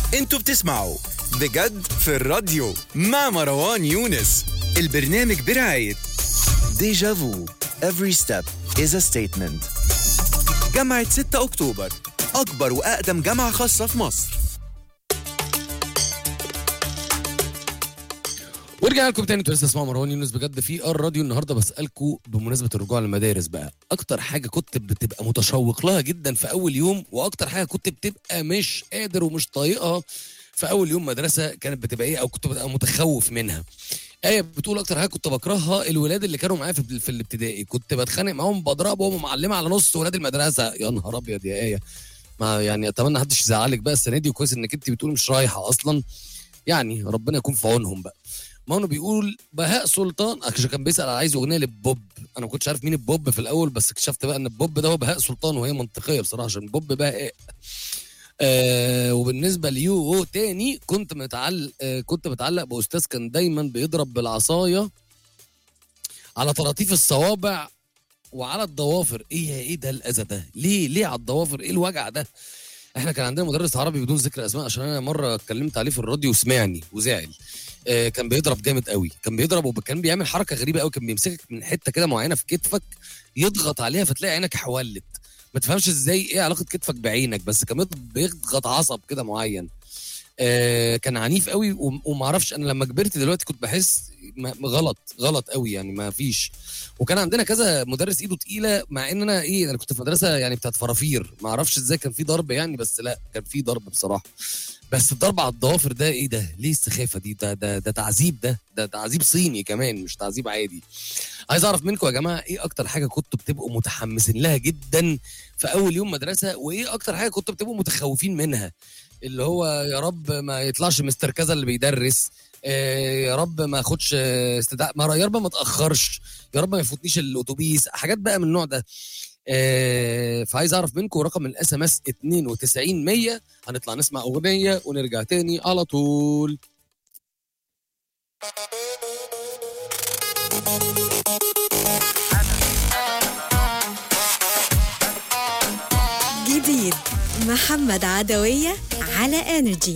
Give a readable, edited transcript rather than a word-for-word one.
انتوا بتسمعوا بجد في الراديو مع مروان يونس. البرنامج برعاية ديجافو Every step is a statement. جامعة 6 أكتوبر، أكبر وأقدم جامعة خاصة في مصر. ورجع لكم تاني. انتوا لسه اسمعوا مروان يونس بجد في الراديو. النهارده بسألكم بمناسبة الرجوع للمدارس بقى، أكتر حاجة كنت بتبقى متشوق لها جدا في أول يوم، وأكتر حاجة كنت بتبقى مش قادر ومش طايقها في أول يوم مدرسة، كانت بتبقى إيه؟ أو كنت ببقى متخوف منها. آية بتقول أكتر حاجة كنت بكرهها الولاد اللي كانوا معايا في الابتدائي، كنت بتخانق معاهم بضربهم ومعلمة على نص ولاد المدرسة. يا نهار أبيض يا آية، ما يعني أتمنى محدش يزعلك بقى السنة دي، وكويس إنك أنت بتقول مش رايحة أصلا، يعني ربنا يكون في عونهم بقى. مانو بيقول بهاء سلطان، عشان كان بيسأل عايز اغنيه للبوب. انا ما كنتش عارف مين البوب في الاول، بس اكتشفت بقى ان البوب ده هو بهاء سلطان، وهي منطقيه بصراحه عشان البوب بهاء. وبالنسبه ليو تاني كنت متعلق باستاذ كان دايما بيضرب بالعصايه على طراطيف الصوابع وعلى الضوافر. ايه ده الاذى ده؟ ليه على الضوافر؟ ايه الوجع ده؟ احنا كان عندنا مدرس عربي بدون ذكر اسماء، عشان انا مره اتكلمت عليه في الراديو وسمعني وزعل. كان بيضرب جامد قوي، كان بيضرب وكان بيعمل حركه غريبه قوي، كان بيمسكك من حته كده معينه في كتفك يضغط عليها فتلاقي عينك حولت، ما تفهمش ازاي ايه علاقه كتفك بعينك، بس كان بيضغط عصب كده معين. كان عنيف قوي ومعرفش، انا لما كبرت دلوقتي كنت بحس غلط قوي يعني، ما فيش. وكان عندنا كذا مدرس ايده تقيله، مع ان انا كنت في مدرسه يعني بتاعت فرافير، ما اعرفش ازاي كان في ضرب يعني، بس لا كان في ضرب بصراحه. بس الضرب على الضوافر ده ايه ده؟ ليه السخافه دي؟ ده تعذيب، ده تعذيب صيني كمان مش تعذيب عادي. عايز اعرف منكم يا جماعه ايه اكتر حاجه كنتوا بتبقوا متحمسين لها جدا في اول يوم مدرسه، وايه اكتر حاجه كنتوا بتبقوا متخوفين منها، اللي هو يا رب ما يطلعش مستر كذا اللي بيدرس، يا رب ما اخدش استدعاء، يا رب ما اتاخرش، يا رب ما يفوتنيش الاتوبيس، حاجات بقى من النوع ده. فعايز اعرف منكم رقم الاس ام اس 92100. هنطلع نسمع اغنيه ونرجع تاني على طول. جديد محمد عدوية على انرجي.